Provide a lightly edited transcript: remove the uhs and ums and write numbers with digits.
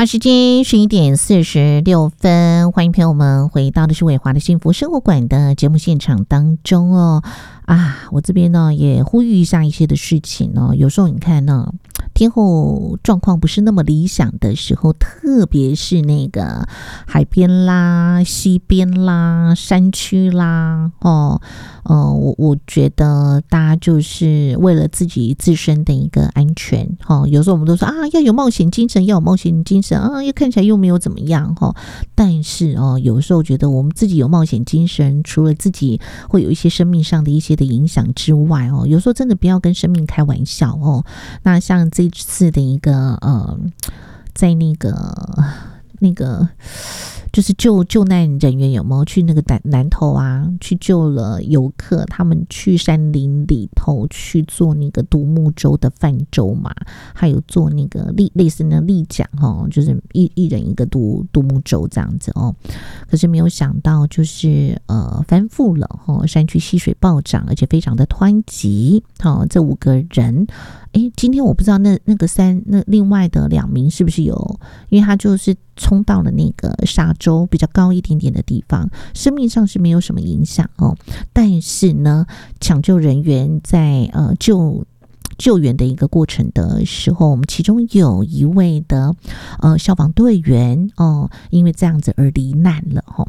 好，时间11:46，欢迎朋友们回到的是伟华的幸福生活馆的节目现场当中哦。我这边呢也呼吁一下一些的事情哦。有时候你看呢，天候状况不是那么理想的时候，特别是那个海边啦、溪边啦、山区啦，我觉得大家就是为了自己自身的一个安全，有时候我们都说要有冒险精神，要有冒险精神又看起来又没有怎么样，但是有时候觉得我们自己有冒险精神，除了自己会有一些生命上的一些的影响之外，有时候真的不要跟生命开玩笑哦。那像这次的一个在那个就是救难人员有没有去那个南投去救了游客，他们去山林里头去做那个独木舟的泛舟嘛，还有做那个类似的立桨就是一人一个独木舟这样子哦。可是没有想到就是翻覆了山区溪水暴涨，而且非常的湍急这5个人今天我不知道那另外的2名是不是有，因为他就是冲到了那个沙洲比较高一点点的地方，生命上是没有什么影响但是呢，抢救人员在救援的一个过程的时候，我们其中有一位的消防队员因为这样子而罹难了